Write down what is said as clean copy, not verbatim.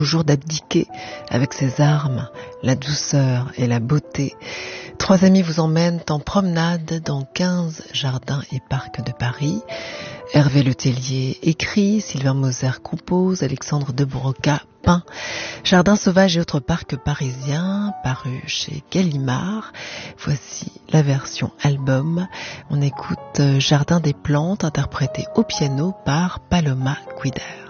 toujours d'abdiquer avec ses armes, la douceur et la beauté. Trois amis vous emmènent en promenade dans 15 jardins et parcs de Paris. Hervé Letellier écrit, Sylvain Moser compose, Alexandre de Broca peint. Jardins sauvages et autres parcs parisiens, paru chez Gallimard. Voici la version album. On écoute Jardin des plantes, interprété au piano par Paloma Guider.